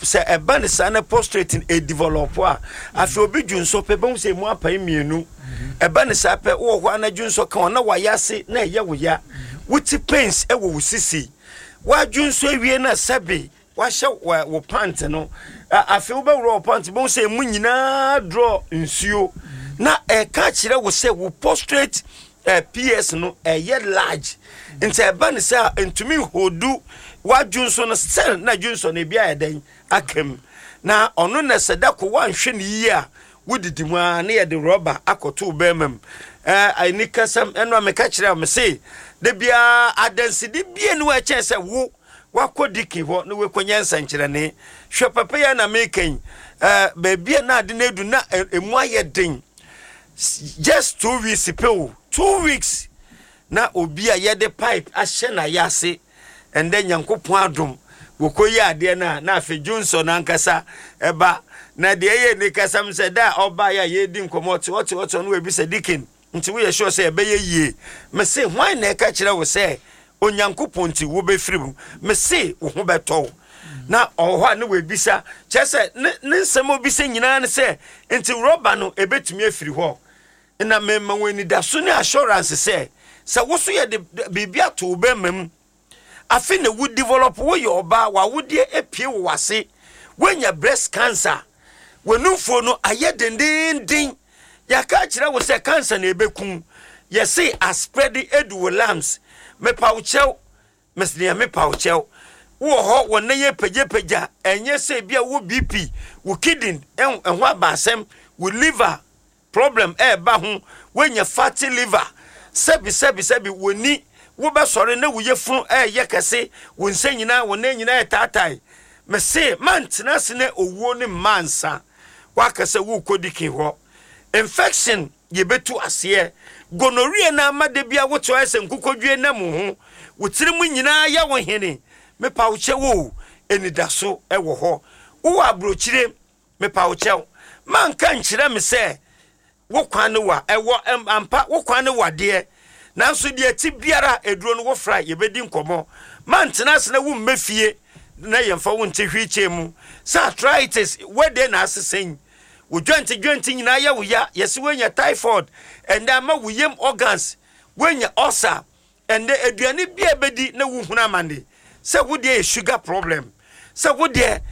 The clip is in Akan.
se eba ne sana prostrate e develop a afi obi dwunso pe bon se mu apan mienu eba ne sa pe wo ho ana dwunso kan na wayase na eye wo ya wuti pains e wo sisi wa dwunso ewie na sabe wa hye wo pant no afi wo be wo pant bon se mu nyina draw nsuo na e ka kire wo se wo prostrate PS no eye large nti eba ne sa ntumi hodu wa dwunso no sel na dwunso no bia eden akam na ono na sedako wanhwe ne yi a wudidi mu a na ye de rubber akoto bemam ani kasam eno ameka kire am se de bia adansidi bia no a chen se wo wakodiki ho na we konyansa nkire ne hwe papa ya na mekan ba bia na ade na edu na emu ayeden just 2 weeks pe 2 weeks na obi a ye de pipe ahye na yase and then Yankopon adom wokoyi ade na afi Johnson ankasa eba na de ye ni kasam se da oba ya ye di nkomoti oto no we bi se dikin nti we ye sure se ebe ye yie me se hwan na ka kire wo se Onyankopon ti wo be firibu me se wo ho beto na ohwa na we bisa chese ne nsem obi se nyina ne se nti roba no ebetumi afiri ho na me ma weni da so ne assurance se wo so ye de bibia to be mam afi na would develop wo your ba wa wodie epie wo wase wenya breast cancer wenufo no aye dendendin ya ka kire wo se cancer na ebekun ye say spread edu lambs me pauchew mesnia me pauchew wo ho wona ye pagya enye se bia wo BP wo kidney enho abasem wo liver problem ba ho wenya fatty liver sebi woni wo be sore na wo yefun ye kese wo nsanyina wo na nyina tatai me se mantena se na owuo ne mansa wa kase wo kodiki ho infection ye betu ase gonorrhea na amade bia wo to ase nkokodwie na mu ho wo tirimu nyina ya wo hene me pauche wo enidaso wo ho wo abrochire me pauche man kan kire me se wo kwan wa ewo ampa wo kwan wa de nanso de ti biara eduro no wo fra ye bedi nkomo man tena se na wo mmefie na yemfa wo nte hwiche mu sa arthritis we de na asesen wo dwenti nyina ya wo ya yesi wenya typhoid and ama wo yem organs wenya ulcer and the aduane bia bedi na wo hunu amande se wo de sugar problem se wo de